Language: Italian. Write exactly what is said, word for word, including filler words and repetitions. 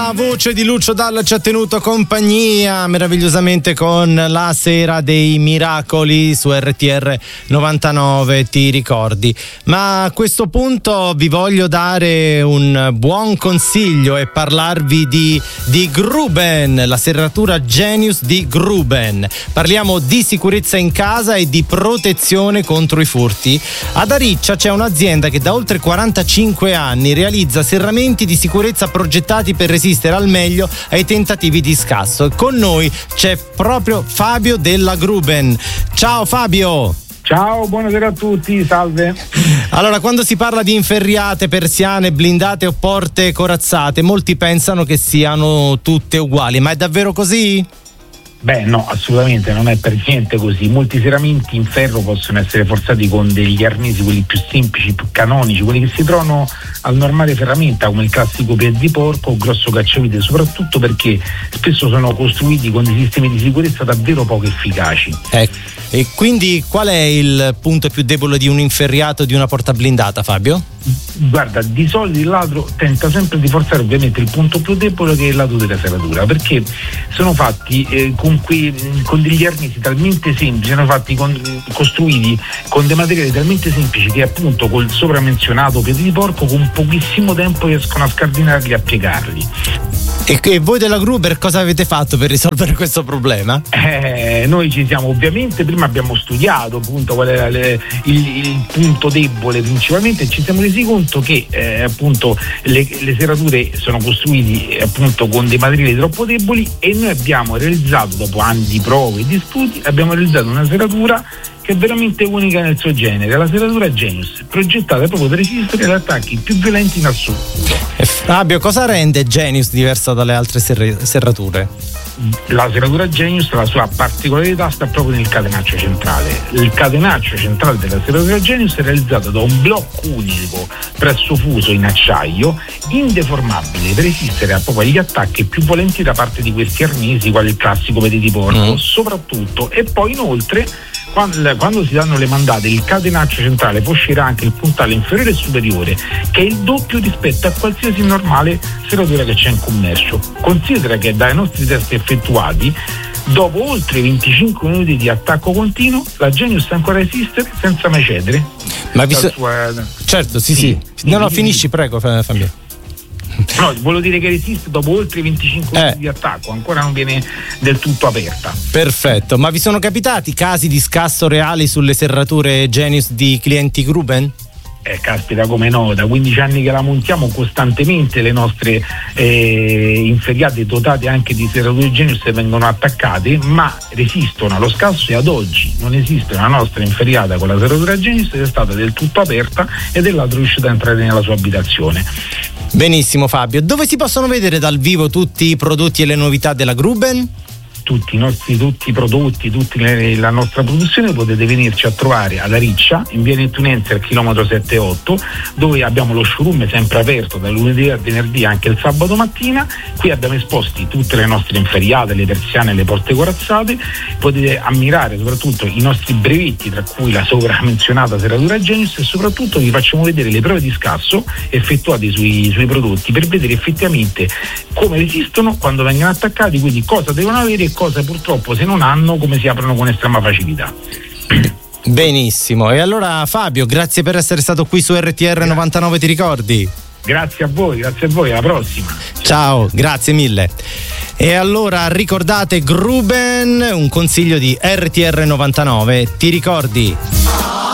La voce di Lucio Dalla ci ha tenuto compagnia meravigliosamente con la Sera dei Miracoli su R T R novantanove, ti ricordi? Ma a questo punto vi voglio dare un buon consiglio e parlarvi di, di Gruben, la serratura Genius di Gruben. Parliamo di sicurezza in casa e di protezione contro i furti. Ad Ariccia c'è un'azienda che da oltre quarantacinque anni realizza serramenti di sicurezza progettati per resistere al meglio ai tentativi di scasso. E con noi c'è proprio Fabio della Gruben. Ciao Fabio! Ciao, buonasera a tutti, salve. Allora, quando si parla di inferriate, persiane, blindate o porte corazzate, molti pensano che siano tutte uguali, ma è davvero così? Beh, no, assolutamente non è per niente così. Molti serramenti in ferro possono essere forzati con degli arnesi, quelli più semplici, più canonici, quelli che si trovano al normale ferramenta, come il classico piede di porco o grosso cacciavite, soprattutto perché spesso sono costruiti con dei sistemi di sicurezza davvero poco efficaci. Ecco. E quindi qual è il punto più debole di un inferriato, di una porta blindata, Fabio? Guarda, di solito il ladro tenta sempre di forzare ovviamente il punto più debole, che è il lato della serratura, perché sono fatti eh, con, quei, con degli arnesi talmente semplici, sono fatti con, costruiti con dei materiali talmente semplici che appunto col sopramenzionato piede di porco con pochissimo tempo riescono a scardinarli e a piegarli. E, e voi della Gruber cosa avete fatto per risolvere questo problema? Eh, noi ci siamo ovviamente, prima abbiamo studiato appunto qual era le, il, il punto debole principalmente, e ci siamo resi conto che eh, appunto le, le serrature sono costruite appunto con dei materiali troppo deboli, e noi abbiamo realizzato, dopo anni di prove e di studi, abbiamo realizzato una serratura che è veramente unica nel suo genere, la serratura Genius, progettata proprio per resistere agli attacchi più violenti in assoluto. E Fabio, cosa rende Genius diversa dalle altre serre- serrature? La serratura Genius, la sua particolarità sta proprio nel catenaccio centrale. Il catenaccio centrale della serratura Genius è realizzato da un blocco unico presso fuso in acciaio, indeformabile, per resistere a proprio agli attacchi più violenti da parte di questi arnesi, quali il classico piede di porco, mm. soprattutto. E poi inoltre Quando, quando si danno le mandate, il catenaccio centrale può uscire anche il puntale inferiore e superiore, che è il doppio rispetto a qualsiasi normale serratura che c'è in commercio. Considera che dai nostri test effettuati, dopo oltre venticinque minuti di attacco continuo, la Genius ancora resistere senza mai cedere. Ma vi so- sua... Certo, sì, sì. sì. No, no, finisci, prego, Fabio. No, volevo dire che resiste dopo oltre venticinque eh. minuti di attacco, ancora non viene del tutto aperta. Perfetto, ma vi sono capitati casi di scasso reali sulle serrature Genius di clienti Gruben? Eh, caspita, come no, da quindici anni che la montiamo costantemente, le nostre eh, inferriate dotate anche di serrature Genius vengono attaccate, ma resistono allo scasso, e ad oggi non esiste una nostra inferriata con la serratura Genius che è stata del tutto aperta ed è l'altro riuscito a entrare nella sua abitazione. Benissimo Fabio, dove si possono vedere dal vivo tutti i prodotti e le novità della Gruben? Tutti i nostri tutti i prodotti, tutta la nostra produzione potete venirci a trovare ad Ariccia, in via Nettunense al chilometro sette otto, dove abbiamo lo showroom sempre aperto da lunedì a venerdì, anche il sabato mattina. Qui abbiamo esposti tutte le nostre inferriate, le persiane e le porte corazzate. Potete ammirare soprattutto i nostri brevetti, tra cui la sopra menzionata serratura Genius, e soprattutto vi facciamo vedere le prove di scasso effettuate sui, sui prodotti, per vedere effettivamente come resistono quando vengono attaccati, quindi cosa devono avere e cosa purtroppo, se non hanno, come si aprono con estrema facilità. Benissimo, e allora Fabio, grazie per essere stato qui su R T R novantanove, ti ricordi? Grazie a voi, grazie a voi, alla prossima. Ciao, grazie mille. E allora ricordate Gruben, un consiglio di R T R novantanove, ti ricordi?